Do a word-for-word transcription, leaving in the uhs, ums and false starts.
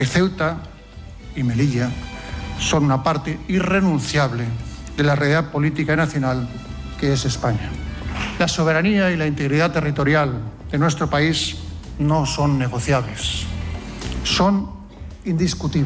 Ceuta y Melilla son una parte irrenunciable de la realidad política y nacional que es España. La soberanía y la integridad territorial de nuestro país no son negociables, son indiscutibles.